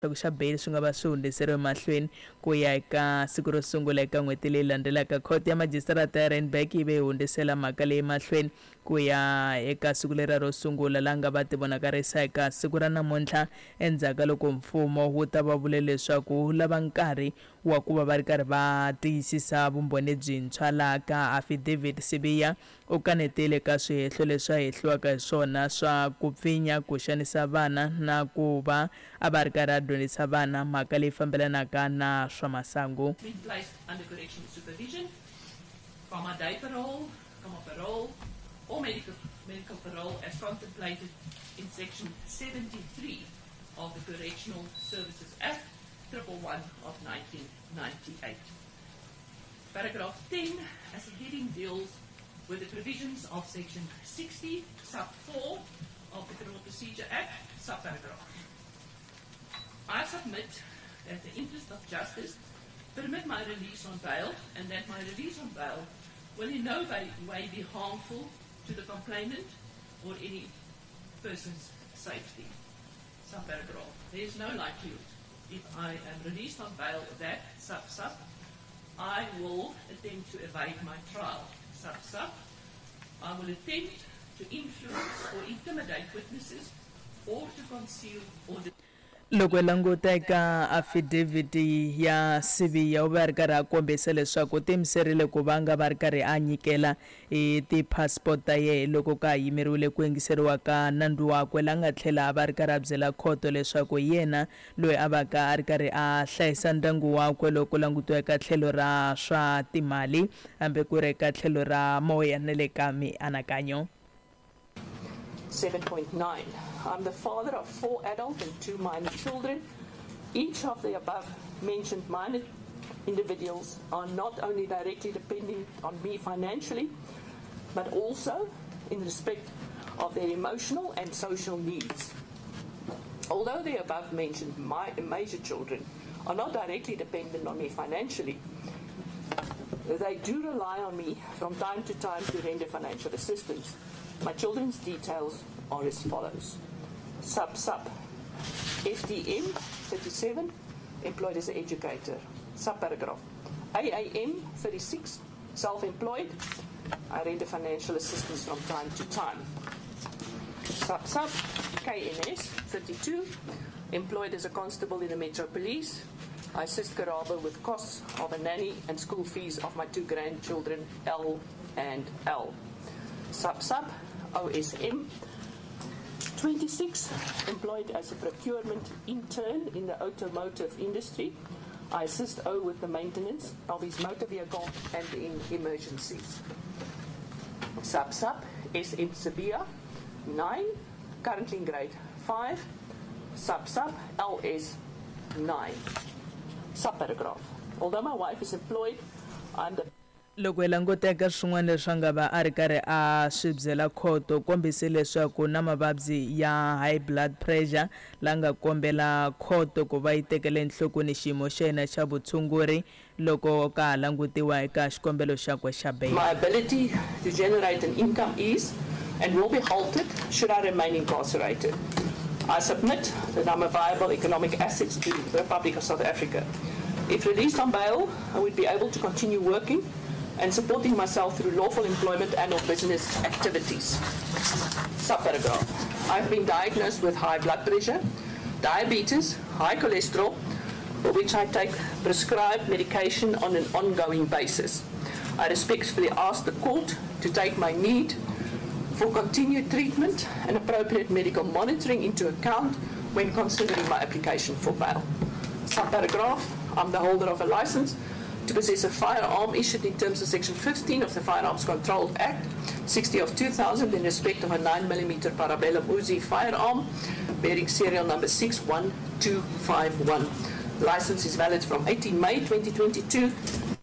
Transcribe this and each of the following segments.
xa bail swi nga va swi hundziseriwe mahlweni ku ya eka siku ro sungula eka n'hweti leyi landzelaka. Khoto ya majistarata ya Randburg yi ve hundzisela mhaka leyi mahlweni ku ya eka siku lera ro sungula la nga va ti vonakarisa eka siku ra namuntlha endzhaku loko mfumo wu ta va vule leswaku wu lava nkarhi wa ku va ri karhi va tiyisisa vumbhoni byintshwa laha ka affidavit. Sibiya u kanetile ka swihehlo leswi a hehliwaka hi swona swa ku pfinya, ku xanisa vana na ku va a va ri karhi a dyondzisa vana mhaka leyi fambelanaka na swa masangu. Placed under correctional supervision, comma day parole, comma parole, or medical parole as contemplated in section 73 of the Correctional Services Act 111 of 1998. Paragraph 10 as a heading deals with the provisions of section 60 sub 4 of the Criminal Procedure Act subparagraph. I submit that the interest of justice permit my release on bail, and that my release on bail will in no way be harmful to the complainant or any person's safety. Subparagraph. There is no likelihood if I am released on bail that sub I will attempt to evade my trial. Sub I will attempt to influence or intimidate witnesses or to conceal or loko hi languta eka affidavit ya Sibiya u va ri karhi a kombisa leswaku timiserile ku va nga va ri karhi a nyikela ti-passport ta yena loko ka yimeriwile ku yingiseriwa ka nandzu wakwe la nga tlhela a va ri karhi a byela khoto leswaku yena loyi a va ka a ri karhi a hlayisa ndyangu wakwe loko langutiwa eka tlhelo ra swa timali hambi ku ri eka tlhelo ra moya na le ka mianakanyo. 7.9. I'm the father of 4 adult and 2 minor children. Each of the above mentioned minor individuals are not only directly dependent on me financially, but also in respect of their emotional and social needs. Although the above mentioned major children are not directly dependent on me financially, they do rely on me from time to time to render financial assistance. My children's details are as follows. Sub FDM 37, employed as an educator. Subparagraph. AAM 36, self-employed. I render financial assistance from time to time. Sub KNS 32, employed as a constable in the Metro Police. I assist Karabo with costs of a nanny and school fees of my 2 grandchildren, L and L. Sub OSM 26, employed as a procurement intern in the automotive industry. I assist O with the maintenance of his motor vehicle and in emergencies. Sub SM Sibiya 9, currently in grade 5. Sub LS 9. Subparagraph. Although my wife is employed, I'm the loko hi languta eka swin'wana leswi a nga va a ri karhi a swi byela khoto kombise leswaku na mavabyi ya high blood pressure la nga kombela khoto ku va yi tekela enhlokweni xiyimo xa yena xa vutshunguri loko ka ha langutiwa eka xikombelo xakwe xa bail. My ability to generate an income is and will be halted should I remain incarcerated. I submit that I'm a viable economic asset to the Republic of South Africa. If released on bail, I would be able to continue working and supporting myself through lawful employment and or business activities. Subparagraph. I've been diagnosed with high blood pressure, diabetes, high cholesterol, for which I take prescribed medication on an ongoing basis. I respectfully ask the court to take my need for continued treatment and appropriate medical monitoring into account when considering my application for bail. Subparagraph. I'm the holder of a license to possess a firearm issued in terms of Section 15 of the Firearms Control Act 60 of 2000 in respect of a 9mm Parabellum Uzi firearm bearing serial number 61251. License is valid from 18 May 2022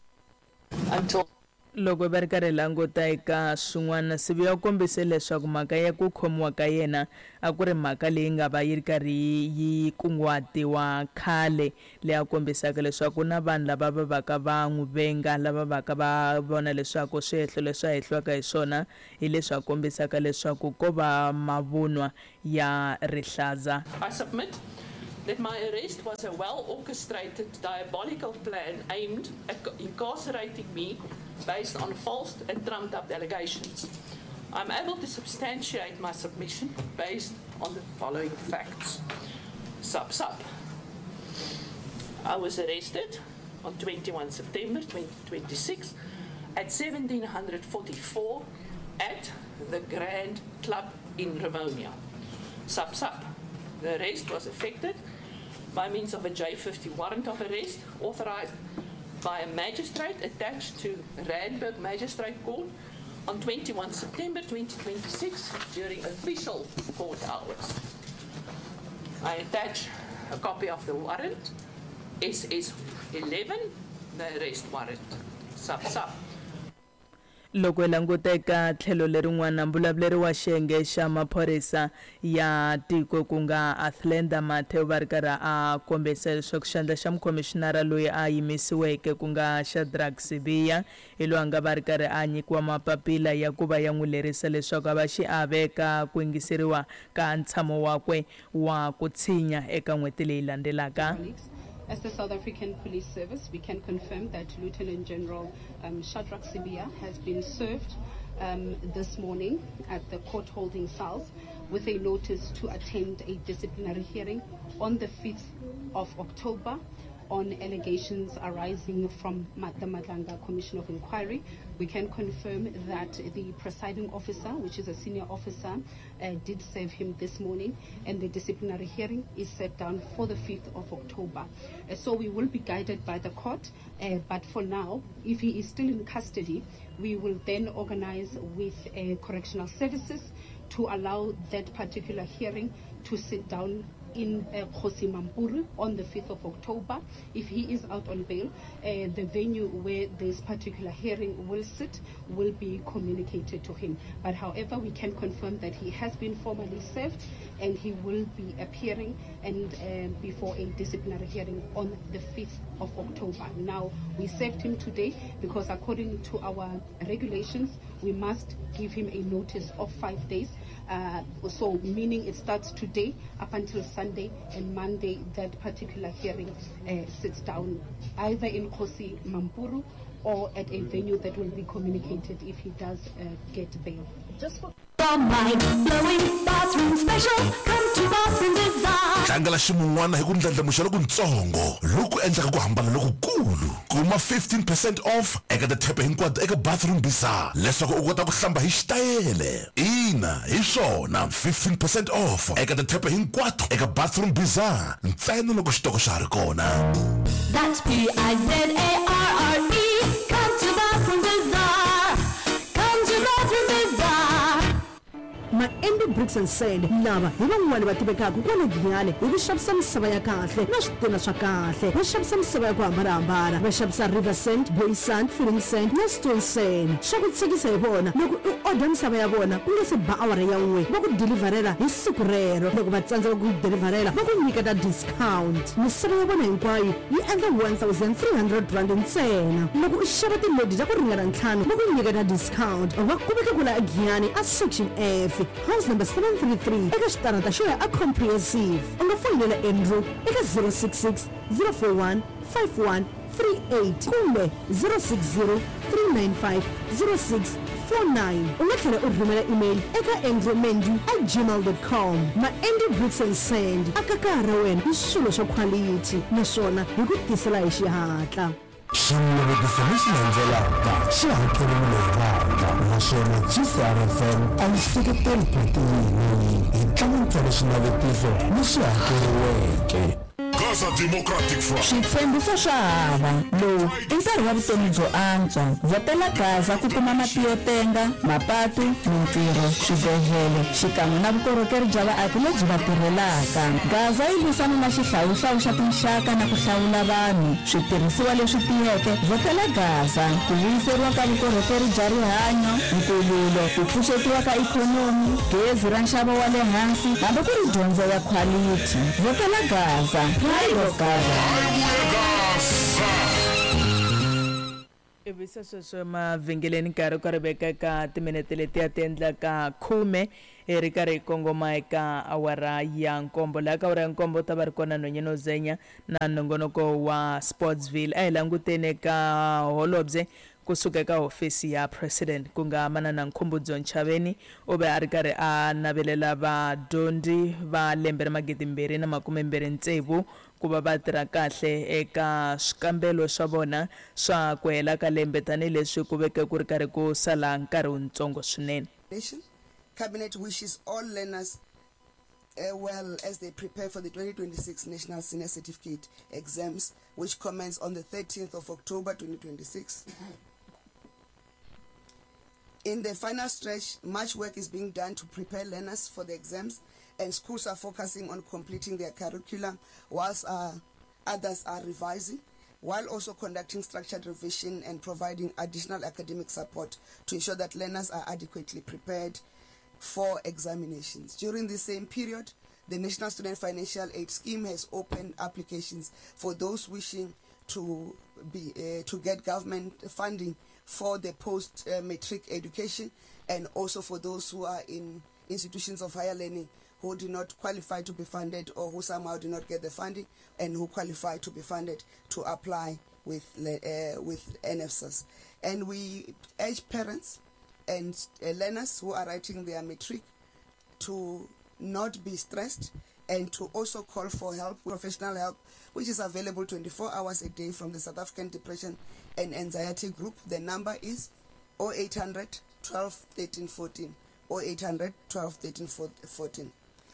until loko va ri karhi languta eka swin'wana Sibiya u kombise leswaku mhaka ya ku khomiwa ka yena a ku ri mhaka leyi nga va yi ri karhi yi kunguhatiwa khale leyi a kombisaka leswaku na vanhu lava va va ka va n'wi venga lava va ka va vona leswaku swihehlo leswi a hehliwaka hi swona hi leswi a kombisaka leswaku ko va mavunwa ya rihlaza. I submit that my arrest was a well-orchestrated, diabolical plan aimed at incarcerating me based on false and trumped-up allegations. I'm able to substantiate my submission based on the following facts. Sub. I was arrested on 21 September 2026 at 1744 at the Grand Club in Rivonia. Sub. The arrest was effected by means of a J50 warrant of arrest authorized by a magistrate attached to Randburg Magistrate Court on 21 September 2026 during official court hours. I attach a copy of the warrant, SS11, the arrest warrant. Sub. Loko hi languteka tlhelo lerin'wana mbulavuleri wa xiyenge xa maphorisa ya tiko ku nga Athlenda Mathe va ri karhi a kombisa leswaku xandla xa mukomishinara loyi a yimisiweke ku nga Shadrack Sibiya hi loyi a nga va ri karhi a nyikiwa mapapila ya ku va ya n'wi lerisa leswaku a va xiave ka ku yingiseriwa ka ntshamo wakwe wa ku tshinya eka n'hweti leyi landzelaka. As the South African Police Service, we can confirm that Lieutenant General Shadrack Sibiya has been served this morning at the court holding cells with a notice to attend a disciplinary hearing on the 5th of October on allegations arising from the Madlanga Commission of Inquiry. We can confirm that the presiding officer, which is a senior officer, did serve him this morning, and the disciplinary hearing is set down for the 5th of October. So we will be guided by the court, but for now, if he is still in custody, we will then organize with correctional services to allow that particular hearing to sit down in Kgosi Mampuru on the 5th of October. If he is out on bail, the venue where this particular hearing will sit will be communicated to him. But however, we can confirm that he has been formally served and he will be appearing and before a disciplinary hearing on the 5th of October. Now, we served him today because according to our regulations, we must give him a notice of 5 days. So meaning it starts today up until Sunday, and Monday that particular hearing sits down either in Kgosi Mampuru or at a venue that will be communicated if he does get bail. Just for mind-blowing bathroom specials, come to Bathroom Bazaar. Tlangela ximun'wana hi ku ndlandlamuxa lokuntsongo loku endlaka ku hambana lokukulu. Kuma 15% off eka tithepe hinkwato eka Bathroom Bazaar leswaku u kota ku hlamba hi xitayele. Ina hi swona 15% off eka tithepe hinkwato eka Bathroom Bazaar ntsena loko xitoko xa ha ri kona. That's P-I-Z-A-R-R-E. Come to Bathroom Bazaar. Come to Bathroom Bazaar. Ma-Andy Bricks and Sand lava hi van'wani va tivekaka kwale Giyani hi ku xavisa misava ya kahle na switona swa kahle. Va xavisa misava ya ku hambanahambana. Va xavisa river sand, boy sand, filling sand na stone sand. Xa ku tsekisa hi vona loko u order misava ya vona ku nga se ba awara ya n'we va ku deliverela hi siku rero. Loko va tsandzeka ku deliverela va ku nyiketa discount. Misava ya vona hinkwayo yi endla 1,300 rand ntsena. Loko u xava tilodi ta ku ringana 5 va ku nyiketa discount. Va kumeka kula a Giyani a section F, house number 733 eka xitarata xo ya a Comprehensive. U nga fonela Andrew eka 066 041 5138 kumbe 060 395 0649. U nga tlhela u rhumela email eka andrewmendu@gmail.com. Ma-Andy Bricks and Sand akakara ra wena hi swilo swa quality naswona hi ku tisela hi xihatla. Xinavetiso lexi landzelaka xi hakeriwile hi vandla naswona GCRFM a yi seketeli phatiyini hi tlangisa xinavetiso lexi hakeriweke. Gaza Democratic Front. Switshembiso swa hava lowu i nkarhi wa vutomi byo antswa. Votela Gaza ku kuma mati yo tenga, mapatu, mintirho, swibedhlele xikan'we na vukorhokeri bya vaaki lebyi va tirhelaka. Gaza yi lwisana na xihlawuhlawu xa tinxaka na ku hlawula vanhu. Switirhisiwa leswi tiyeke. Votela Gaza ku vuyiseriwa ka vukorhokeri bya rihanyo, nkululo, ku pfuxetiwa ka ikhonomi, gezi ra nxavo wa le hansi hambi ku ri dyondzo ya quality. Votela Gaza. Pride of Gaza. Evisa sweswo mavhengeleni nkarhi ku ri veka ka timinete leti ya ti endlaka 10 ri karhi kongoma eka awara ya nkombo laha ka awara ya nkombo ta va ri kona Nonyeno Zenya na nongonoko wa Sportsville a hi languteni eka holobye kusuka eka hofisi ya president ku nga manana Nkhumbudzo Ntshavheni u ve a ri karhi a navelela vadyondzi va lembe ra 2026 ku va va tirha kahle eka swikambelo swa vona swa ku hela ka lembe tanihileswi ku veke ku ri karhi ku sala nkarhi wutsongo swinene. Cabinet wishes all learners well as they prepare for the 2026 National Senior Certificate exams, which commence on the 13th of October 2026. In the final stretch, much work is being done to prepare learners for the exams, and schools are focusing on completing their curriculum whilst others are revising, while also conducting structured revision and providing additional academic support to ensure that learners are adequately prepared for examinations. During the same period, the National Student Financial Aid Scheme has opened applications for those wishing to get government funding for the post-matric education, and also for those who are in institutions of higher learning who do not qualify to be funded or who somehow do not get the funding and who qualify to be funded to apply with NFSAS. And we urge parents and learners who are writing their matric to not be stressed and to also call for help, professional help, which is available 24 hours a day from the South African Depression and Anxiety Group. The number is 0800 12 13 14, 0800 12 13 14.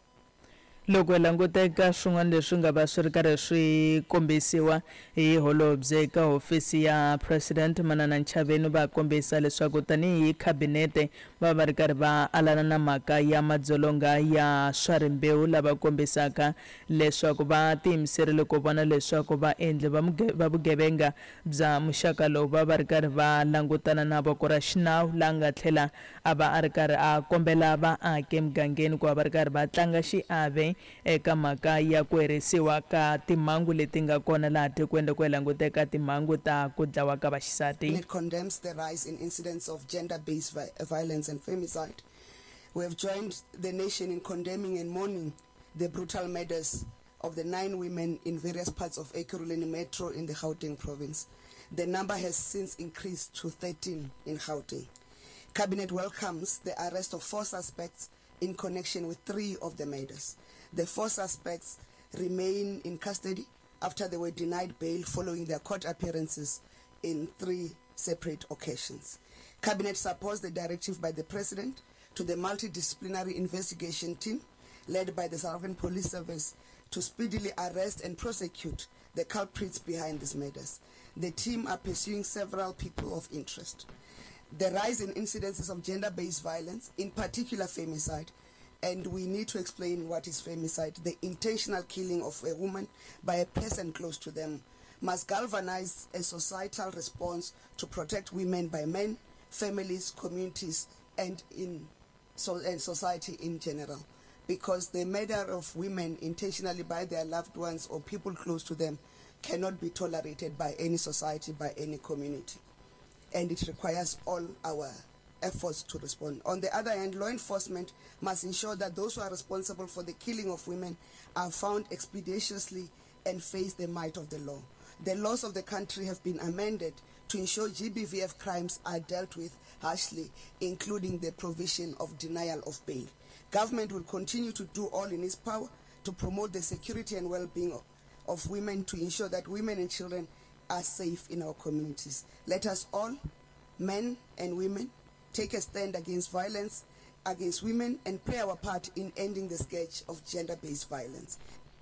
Loko languteka swin'wana leswi nga va swi ri karhi swi kombisiwa hi holobye eka hofisi ya president Manana Ntshavheni va kombisa leswaku tanihi kabinete va va ri karhi va alana na mhaka ya madzolonga ya swa rimbewu lava kombisaka leswaku va tiyimiserile ku vona leswaku vaendli va vugevenga bya muxaka lowu va va ri karhi va langutana na voko ra xinawu laha nga tlhela a va a ri karhi a kombela vaaki emugangeni ku va ri karhi va tlanga xiave eka mhaka ya ku herisiwa ka timhangu leti nga kona laha tikweni ku languteka timhangu ta ku dlawa ka vaxisati. It condemns the rise in incidents of gender-based violence and femicide. We have joined the nation in condemning and mourning the brutal murders of the 9 women in various parts of Ekurhuleni Metro in the Gauteng province. The number has since increased to 13 in Gauteng. Cabinet welcomes the arrest of 4 suspects in connection with 3 of the murders. The 4 suspects remain in custody after they were denied bail following their court appearances in 3 separate occasions. Cabinet supports the directive by the President to the multidisciplinary investigation team led by the South African Police Service to speedily arrest and prosecute the culprits behind these murders. The team are pursuing several people of interest. The rise in incidences of gender-based violence, in particular femicide, and we need to explain what is femicide, the intentional killing of a woman by a person close to them, must galvanize a societal response to protect women by men, families, communities, and society in general. Because the murder of women intentionally by their loved ones or people close to them cannot be tolerated by any society, by any community. And it requires all our efforts to respond. On the other hand, law enforcement must ensure that those who are responsible for the killing of women are found expeditiously and face the might of the law. The laws of the country have been amended to ensure GBVF crimes are dealt with harshly, including the provision of denial of bail. Government will continue to do all in its power to promote the security and well-being of women, to ensure that women and children are safe in our communities. Let us all, men and women, take a stand against violence against women and play our part in ending the scourge of gender-based violence.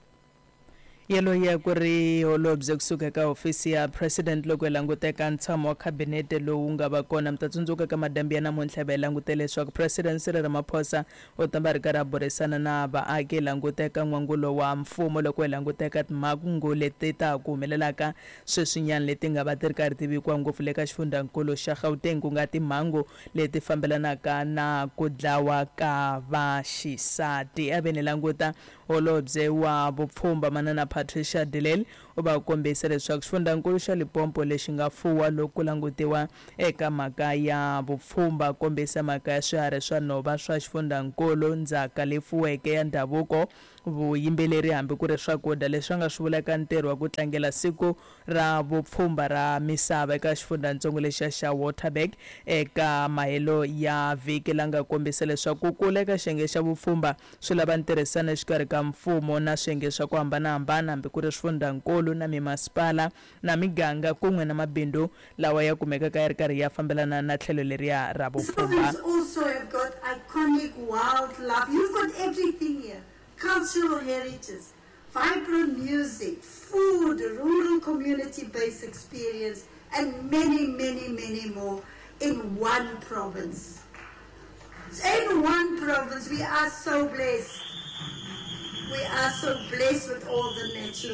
Yelo ya ku ri holobye kusuka ka hofisi ya president loko languteka ntshamo wa kabinete lowu nga va kona mi ta tsundzuka ka madambi ya namuntlha va langutele leswaku president Cyril Ramaphosa u ta va ri karhi a burisana na vaaki languteka n'wangulo wa mfumo loko languteka timhangu leti ta ku humelelaka sweswinyana leti nga va ti ri karhi ti vikiwa ngopfu le ka xifundzankulu xa Gauteng ku nga timhangu leti fambelanaka na ku dlawa ka vaxisati. A ve ni languta holobye wa vupfhumba Manana Patricia de Lille u va kombisa leswaku xifundzankulu xa Limpopo lexi nga fuwa loku langutiwa eka mhaka ya vupfhumba, kombisa mhaka ya swiharhi swa nhova swa xifundzankulu, ndzhaka leyi fuweke ya ndhavuko, vuyimbeleri hambi ku ri swakudya, leswi nga swi vulaka ntirho wa ku tlangela siku ra vupfhumba ra misava eka xifundzatsongo lexiya xa Waterberg eka mahelo ya vhiki, la nga kombisa leswaku kula eka xiyenge xa vupfhumba swi lava ntirhisano exikarhi ka mfumo na swiyenge swa ku hambanahambana, hambi ku ri swifundzankulu na mimasipala na miganga kun'we na mabindu lawa ya kumekaka ya ri karhi ya fambelana na tlhelo leriya ra vupfhumba. Also have got iconic wildlife. You've got everything here. Cultural heritage, vibrant music, food, rural community-based experience, and many, many, many more in one province. In one province, we are so blessed. We are so blessed with all the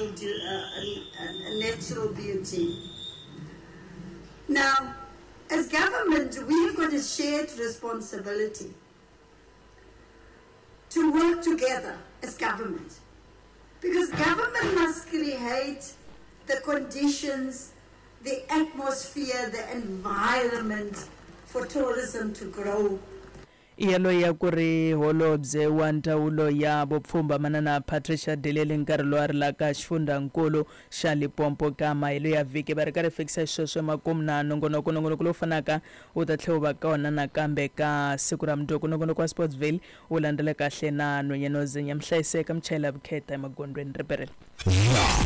natural beauty. Now, as government, we've got a shared responsibility to work together as government, because government must create the conditions, the atmosphere, the environment for tourism to grow. Iyalo ya kuri holobye wa ndzawulo ya vupfhumba manana Patricia de Lille nkarhi lowu a ri laka xifundzankulu xa Limpopo ka mahelo ya vhiki va ri karhi fikisa sweswo emakumu na nongonoko lowu fanaka wu ta tlhela wu va kona nakambe ka siku ra mundzuku. Nongonoko wa Sportsville wu landzela kahle na Nonyeno Zinya, mhlayiseka muchayela vukheta emagondweni riperele.